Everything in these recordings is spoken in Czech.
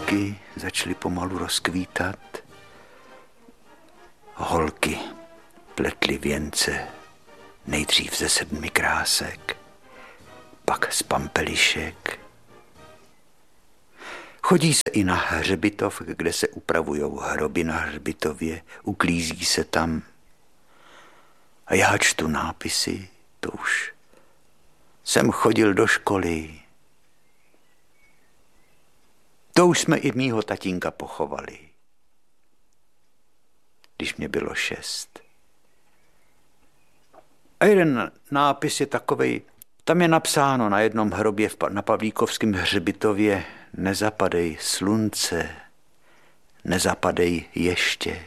Květky začaly pomalu rozkvítat. Holky pletly věnce, nejdřív ze 7 krásek, pak z pampelišek. Chodí se i na hřbitov, kde se upravujou hroby na hřbitově, uklízí se tam. A já čtu nápisy, to už jsem chodil do školy. To už jsme i mýho tatínka pochovali, když mě bylo 6. A jeden nápis je takovej, tam je napsáno na jednom hrobě na Pavlíkovském hřbitově: nezapadej slunce, nezapadej ještě.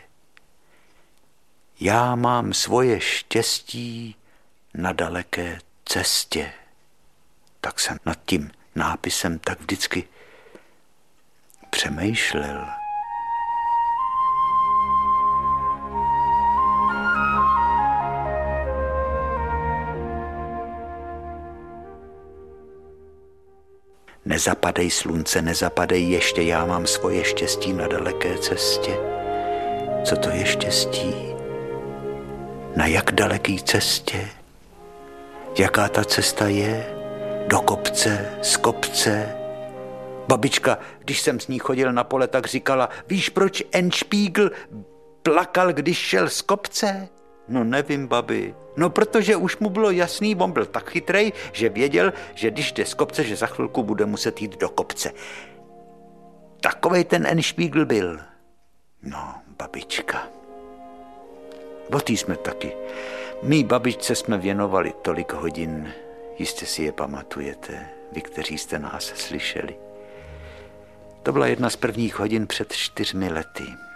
Já mám svoje štěstí na daleké cestě. Tak jsem nad tím nápisem tak vždycky přemýšlel. Nezapadej slunce, nezapadej ještě, já mám svoje štěstí na daleké cestě. Co to je štěstí? Na jak daleký cestě? Jaká ta cesta je? Do kopce, z kopce? Babička, když jsem s ní chodil na pole, tak říkala: víš, proč Endspiegel plakal, když šel z kopce? No nevím, babi. No protože už mu bylo jasný, on byl tak chytrej, že věděl, že když jde z kopce, že za chvilku bude muset jít do kopce. Takovej ten Endspiegel byl. No, babička. O tý jsme taky. Mý babičce jsme věnovali tolik hodin, jistě si je pamatujete, vy, kteří jste nás slyšeli. To byla jedna z prvních hodin před 4 lety.